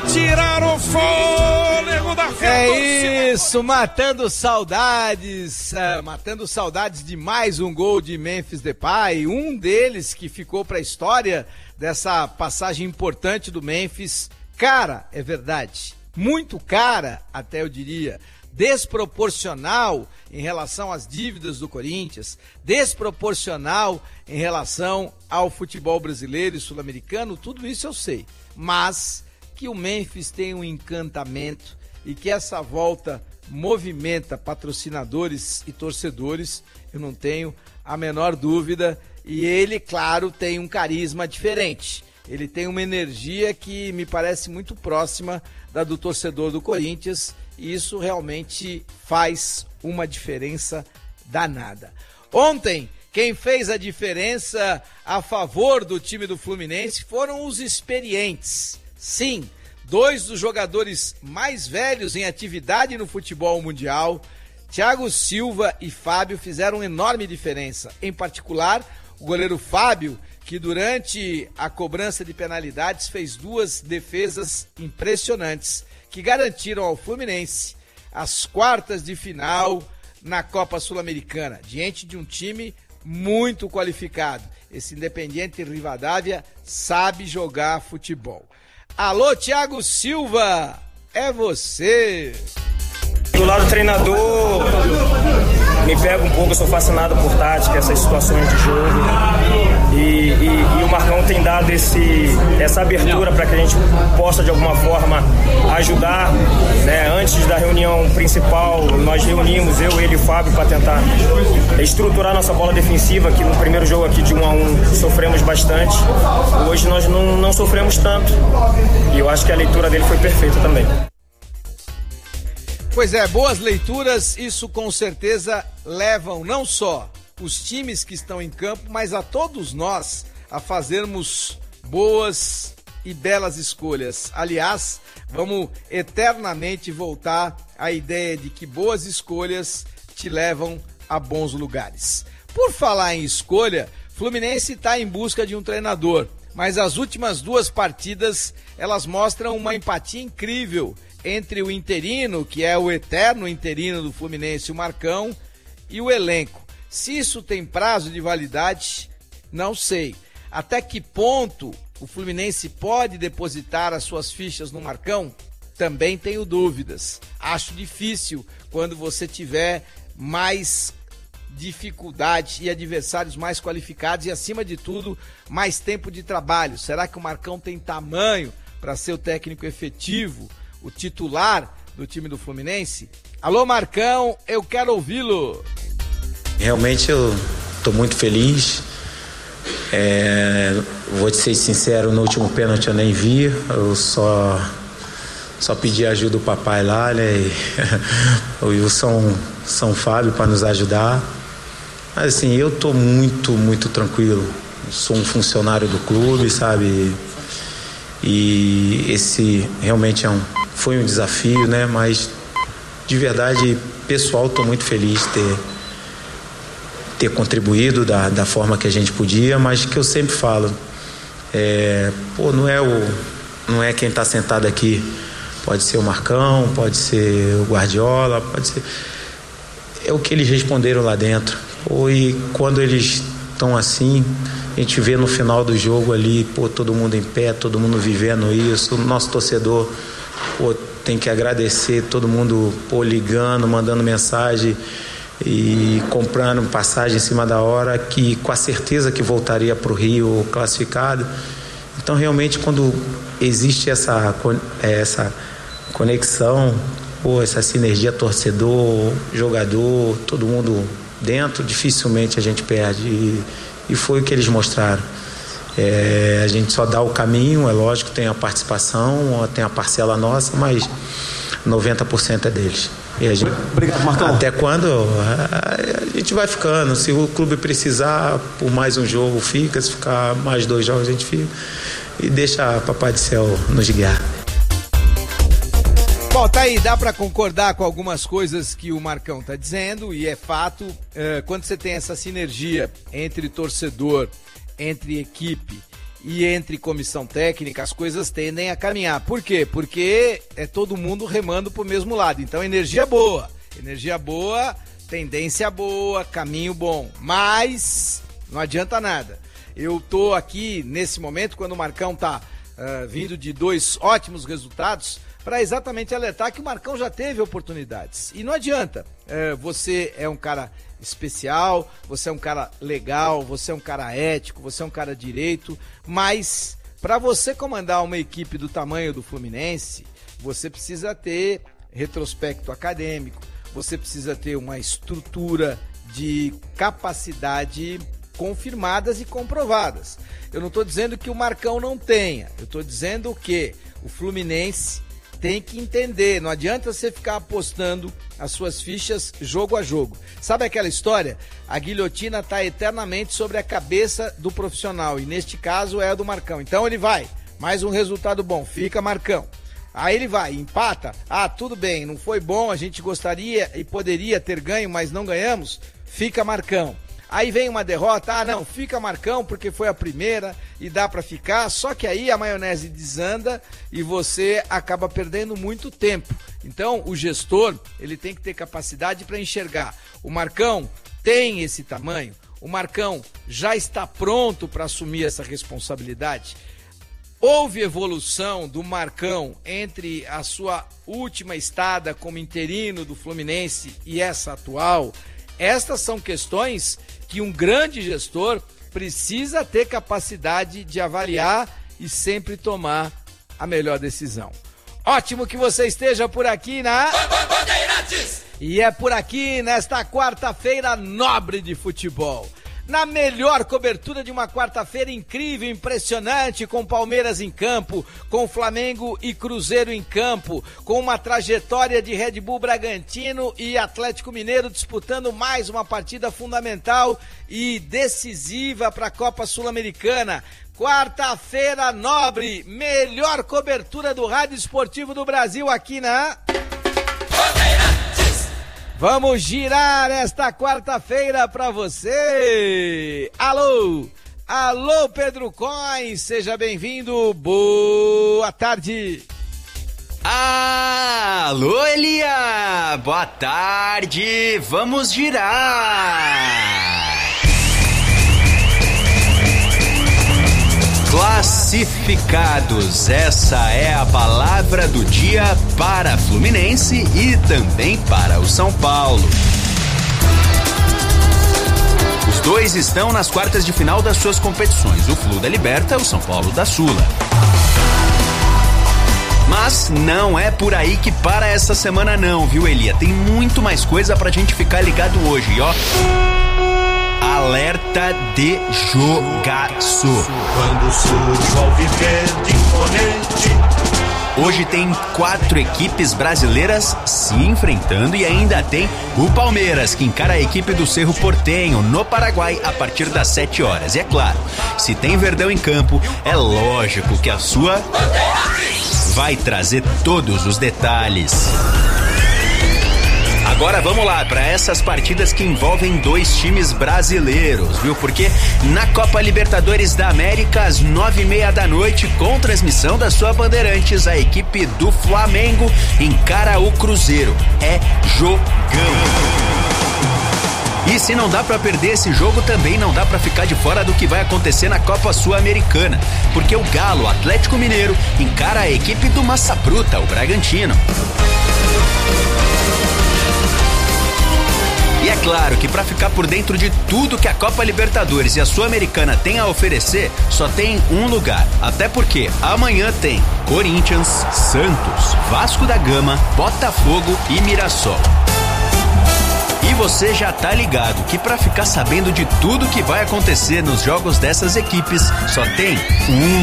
tirar o fôlego da torcida. É isso, matando saudades de mais um gol de Memphis Depay, um deles que ficou para a história dessa passagem importante do Memphis. Cara, é verdade, muito cara, até eu diria, desproporcional em relação às dívidas do Corinthians, desproporcional em relação ao futebol brasileiro e sul-americano, tudo isso eu sei, mas que o Memphis tem um encantamento e que essa volta movimenta patrocinadores e torcedores, eu não tenho a menor dúvida, e ele, claro, tem um carisma diferente, ele tem uma energia que me parece muito próxima da do torcedor do Corinthians, e isso realmente faz uma diferença danada. Ontem, quem fez a diferença a favor do time do Fluminense foram os experientes. Sim, 2 dos jogadores mais velhos em atividade no futebol mundial, Thiago Silva e Fábio, fizeram enorme diferença. Em particular, o goleiro Fábio, que durante a cobrança de penalidades fez 2 defesas impressionantes, que garantiram ao Fluminense as quartas de final na Copa Sul-Americana, diante de um time muito qualificado. Esse Independiente Rivadavia sabe jogar futebol. Alô, Thiago Silva, é você! Do lado do treinador, me pega um pouco, eu sou fascinado por tática, essas situações de jogo. E o Marcão tem dado essa abertura para que a gente possa, de alguma forma, ajudar. Né? Antes da reunião principal, nós reunimos, eu, ele e o Fábio, para tentar estruturar nossa bola defensiva, que no primeiro jogo aqui de 1-1 sofremos bastante. Hoje nós não sofremos tanto. E eu acho que a leitura dele foi perfeita também. Pois é, boas leituras, isso com certeza levam não só os times que estão em campo, mas a todos nós a fazermos boas e belas escolhas. Aliás, vamos eternamente voltar à ideia de que boas escolhas te levam a bons lugares. Por falar em escolha, Fluminense está em busca de um treinador, mas as últimas 2 partidas, elas mostram uma empatia incrível entre o interino, que é o eterno interino do Fluminense, o Marcão, e o elenco. Se isso tem prazo de validade, não sei. Até que ponto o Fluminense pode depositar as suas fichas no Marcão? Também tenho dúvidas. Acho difícil quando você tiver mais dificuldade e adversários mais qualificados e, acima de tudo, mais tempo de trabalho. Será que o Marcão tem tamanho para ser o técnico efetivo, o titular do time do Fluminense? Alô, Marcão, eu quero ouvi-lo. Realmente eu estou muito feliz. Vou te ser sincero, no último pênalti eu nem vi, eu só pedi ajuda do papai lá, né? E o São Fábio para nos ajudar. Mas assim, eu estou muito, muito tranquilo. Sou um funcionário do clube, sabe? E esse realmente foi um desafio, né? Mas de verdade, pessoal, estou muito feliz de ter contribuído da forma que a gente podia, mas que eu sempre falo, não é quem está sentado aqui, pode ser o Marcão, pode ser o Guardiola, pode ser, é o que eles responderam lá dentro. E quando eles estão assim, a gente vê no final do jogo ali, todo mundo em pé, todo mundo vivendo isso, o nosso torcedor, tem que agradecer todo mundo, ligando, mandando mensagem e comprando passagem em cima da hora, que com a certeza que voltaria para o Rio classificado. Então realmente quando existe essa conexão, essa sinergia torcedor, jogador, todo mundo dentro, dificilmente a gente perde, e foi o que eles mostraram. A gente só dá o caminho, é lógico, tem a participação, tem a parcela nossa, mas 90% é deles. E a gente, obrigado, Marcão. Até quando a gente vai ficando, se o clube precisar por mais um jogo fica, se ficar mais 2 jogos a gente fica, e deixa Papai do Céu nos guiar. Bom, tá aí, dá para concordar com algumas coisas que o Marcão tá dizendo, e é fato, quando você tem essa sinergia entre torcedor, entre equipe e entre comissão técnica as coisas tendem a caminhar. Por quê? Porque é todo mundo remando pro mesmo lado. Então energia boa, tendência boa, caminho bom, mas não adianta nada. Eu tô aqui nesse momento, quando o Marcão tá vindo de 2 ótimos resultados, para exatamente alertar que o Marcão já teve oportunidades. E não adianta, você é um cara especial, você é um cara legal, você é um cara ético, você é um cara direito, mas para você comandar uma equipe do tamanho do Fluminense, você precisa ter retrospecto acadêmico, você precisa ter uma estrutura de capacidade confirmadas e comprovadas. Eu não estou dizendo que o Marcão não tenha, eu estou dizendo que o Fluminense tem que entender, não adianta você ficar apostando as suas fichas jogo a jogo. Sabe aquela história? A guilhotina está eternamente sobre a cabeça do profissional, e neste caso é a do Marcão. Então ele vai, mais um resultado bom, fica Marcão. Aí ele vai, empata, tudo bem, não foi bom, a gente gostaria e poderia ter ganho, mas não ganhamos, fica Marcão. Aí vem uma derrota, não, fica Marcão porque foi a primeira e dá pra ficar, só que aí a maionese desanda e você acaba perdendo muito tempo. Então o gestor, ele tem que ter capacidade para enxergar. O Marcão tem esse tamanho, o Marcão já está pronto para assumir essa responsabilidade. Houve evolução do Marcão entre a sua última estada como interino do Fluminense e essa atual? Estas são questões que um grande gestor precisa ter capacidade de avaliar e sempre tomar a melhor decisão. Ótimo que você esteja por aqui na... E é por aqui nesta quarta-feira nobre de futebol. Na melhor cobertura de uma quarta-feira incrível, impressionante, com Palmeiras em campo, com Flamengo e Cruzeiro em campo, com uma trajetória de Red Bull Bragantino e Atlético Mineiro disputando mais uma partida fundamental e decisiva para a Copa Sul-Americana. Quarta-feira nobre, melhor cobertura do Rádio Esportivo do Brasil aqui na... Vamos girar esta quarta-feira para você. Alô, Pedro Coins, seja bem-vindo, boa tarde. Alô, Elia, boa tarde, vamos girar. Classificados, essa é a palavra do dia para Fluminense e também para o São Paulo. Os dois estão nas quartas de final das suas competições, o Flu da Liberta, o São Paulo da Sula. Mas não é por aí que para essa semana não, viu, Elia? Tem muito mais coisa pra gente ficar ligado hoje, ó. Alerta de jogaço. Quando surge o alviverde imponente. Hoje tem 4 equipes brasileiras se enfrentando e ainda tem o Palmeiras, que encara a equipe do Cerro Porteño, no Paraguai, a partir das 7 horas. E é claro, se tem Verdão em campo, é lógico que a sua vai trazer todos os detalhes. Agora vamos lá para essas partidas que envolvem 2 times brasileiros, viu? Porque na Copa Libertadores da América, às 9:30 da noite, com transmissão da sua Bandeirantes, a equipe do Flamengo encara o Cruzeiro. É jogão. E se não dá pra perder esse jogo, também não dá pra ficar de fora do que vai acontecer na Copa Sul-Americana, porque o Galo Atlético Mineiro encara a equipe do Massa Bruta, o Bragantino. E é claro que para ficar por dentro de tudo que a Copa Libertadores e a Sul-Americana tem a oferecer, só tem um lugar. Até porque amanhã tem Corinthians, Santos, Vasco da Gama, Botafogo e Mirassol. E você já tá ligado que para ficar sabendo de tudo que vai acontecer nos jogos dessas equipes, só tem um